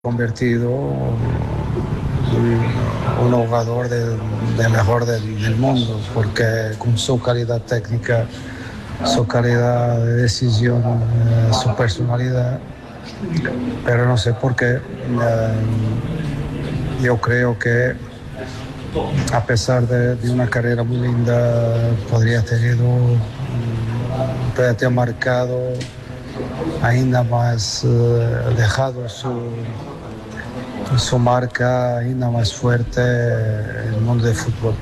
convertido un jugador de mejor del mundo, porque con su calidad técnica, su calidad de decisión, su personalidad, pero no sé por qué. Yo creo que a pesar de una carrera muy linda, podría tener marcado ainda más, dejado su marca ainda más fuerte en el mundo del fútbol.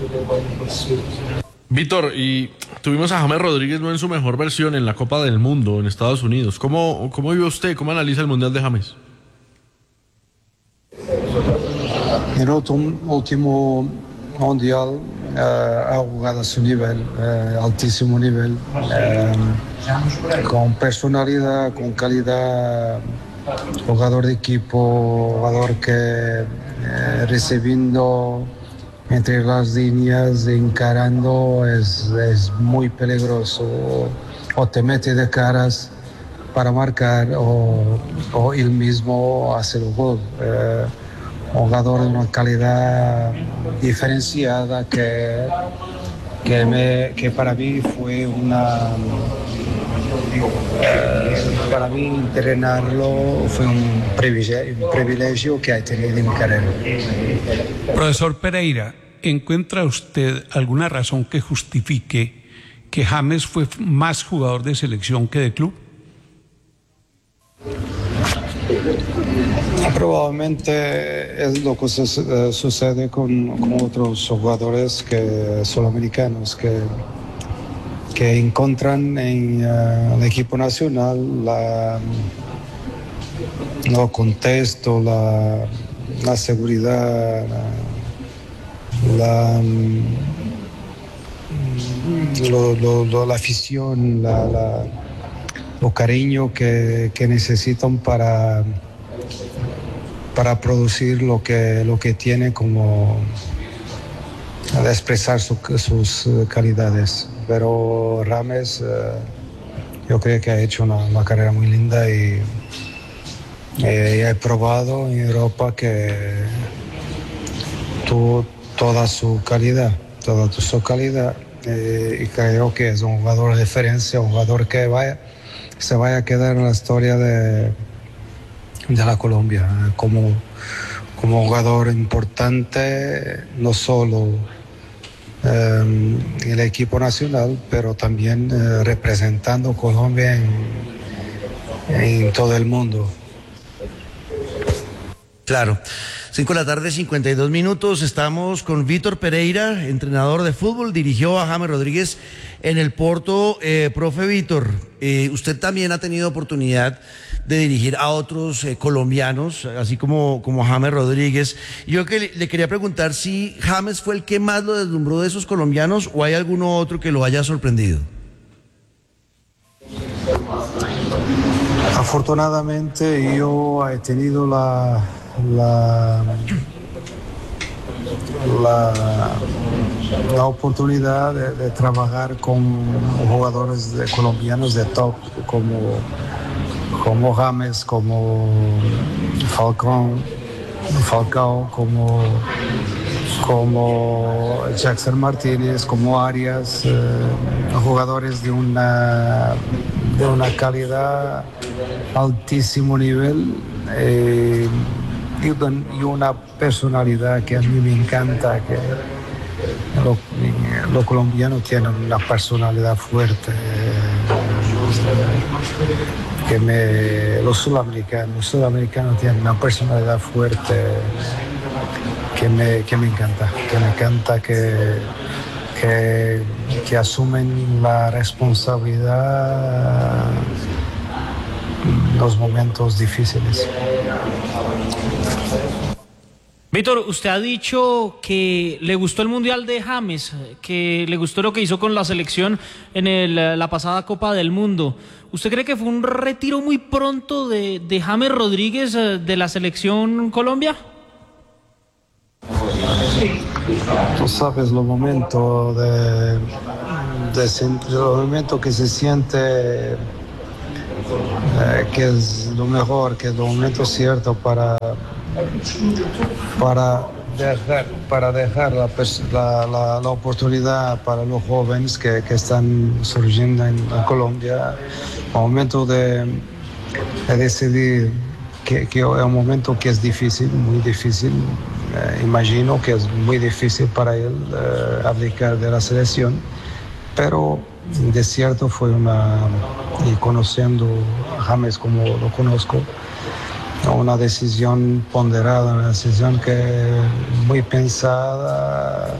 Víctor, y tuvimos a James Rodríguez no en su mejor versión en la Copa del Mundo en Estados Unidos. ¿Cómo vio usted, cómo analiza el Mundial de James? En el último Mundial ha jugado a su nivel, altísimo nivel, con personalidad, con calidad, jugador de equipo, jugador que recibiendo entre las líneas, encarando, es muy peligroso, o te mete de caras para marcar o él mismo hace el gol. Un jugador de una calidad diferenciada que para mí fue para mí entrenarlo fue un privilegio que he tenido en mi carrera. Profesor Pereira, ¿encuentra usted alguna razón que justifique que James fue más jugador de selección que de club? Probablemente es lo que sucede con otros jugadores sudamericanos que encuentran en el equipo nacional el contexto, la seguridad, la afición, lo cariño que necesitan para producir lo que tiene, como de expresar sus calidades. Pero James, yo creo que ha hecho una carrera muy linda y he probado en Europa que toda su calidad, y creo que es un jugador de referencia, un jugador que se vaya a quedar en la historia de la Colombia como jugador importante, no solo en el equipo nacional, pero también representando Colombia en todo el mundo. Claro. 5:52 p.m. Estamos con Víctor Pereira, entrenador de fútbol. Dirigió a James Rodríguez en el Porto. Profe Víctor, usted también ha tenido oportunidad de dirigir a otros colombianos, así como James Rodríguez. Yo le quería preguntar si James fue el que más lo deslumbró de esos colombianos o hay alguno otro que lo haya sorprendido. Afortunadamente yo he tenido la oportunidad de trabajar con jugadores colombianos de top como James, como Falcao, como Jackson Martínez, como Arias, jugadores de una calidad altísimo nivel, y una personalidad que a mí me encanta, que los colombianos tienen una personalidad fuerte, los sudamericanos tienen una personalidad fuerte que me encanta, que asumen la responsabilidad en los momentos difíciles. Víctor, usted ha dicho que le gustó el Mundial de James, que le gustó lo que hizo con la selección en la pasada Copa del Mundo. ¿Usted cree que fue un retiro muy pronto de James Rodríguez de la selección Colombia? Tú sabes los momentos los momentos que se siente que es lo mejor, que es el momento cierto para dejar la oportunidad para los jóvenes que están surgiendo en Colombia. El momento de decidir que es un momento que es difícil, muy difícil. Imagino que es muy difícil para él abdicar de la selección, pero de cierto fue y conociendo a James como lo conozco, una decisión ponderada, una decisión que muy pensada,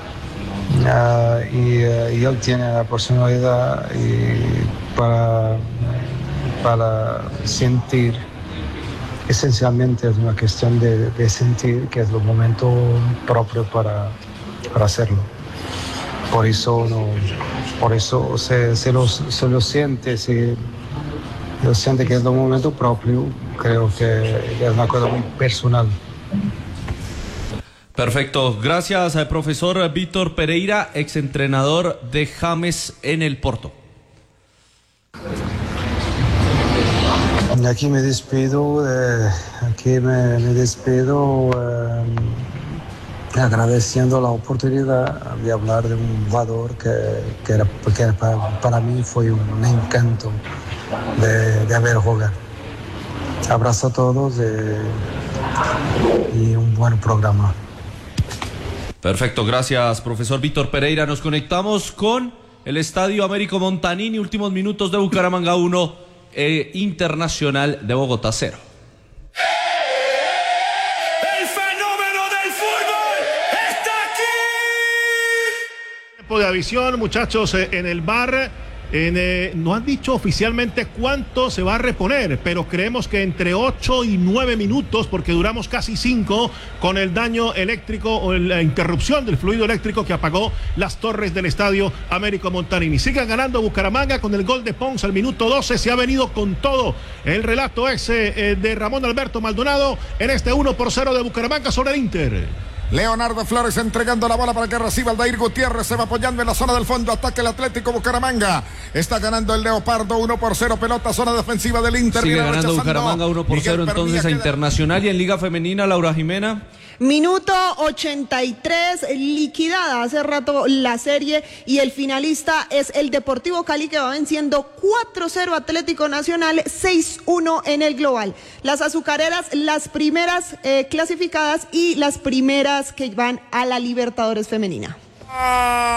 y él tiene la personalidad para sentir. Esencialmente es una cuestión de sentir que es el momento propio para hacerlo. Por eso se lo siente, lo siente que es el momento propio. Creo que es una cosa muy personal. Perfecto, gracias al profesor Vítor Pereira, exentrenador de James en el Porto. Aquí me despido, agradeciendo la oportunidad de hablar de un jugador que para mí fue un encanto de ver jugar. Abrazo a todos y un buen programa. Perfecto, gracias profesor Vítor Pereira. Nos conectamos con el Estadio Américo Montanini, últimos minutos de Bucaramanga 1. Internacional de Bogotá 0. El fenómeno del fútbol está aquí. Tiempo de adición, muchachos, en el bar. No han dicho oficialmente cuánto se va a reponer, pero creemos que entre 8 y 9 minutos, porque duramos casi 5 con el daño eléctrico o la interrupción del fluido eléctrico que apagó las torres del Estadio Américo Montanini. Sigan ganando Bucaramanga con el gol de Pons al minuto 12. Se ha venido con todo. El relato es de Ramón Alberto Maldonado en este 1-0 de Bucaramanga sobre el Inter. Leonardo Flores entregando la bola para que reciba Aldair Gutiérrez. Se va apoyando en la zona del fondo. Ataque el Atlético Bucaramanga. Está ganando el Leopardo 1-0. Pelota, zona defensiva del Inter. Sigue ganando Bucaramanga 1-0 entonces a Internacional. Y en Liga Femenina, Laura Jimena. Minuto 83, liquidada hace rato la serie y el finalista es el Deportivo Cali, que va venciendo 4-0 Atlético Nacional, 6-1 en el global. Las azucareras, las primeras clasificadas y las primeras que van a la Libertadores femenina.